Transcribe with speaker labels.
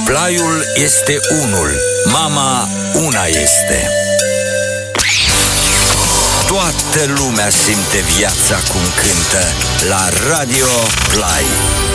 Speaker 1: Blaiul este unul, mama una este. Toată lumea simte viața cum cântă la Radio Blai.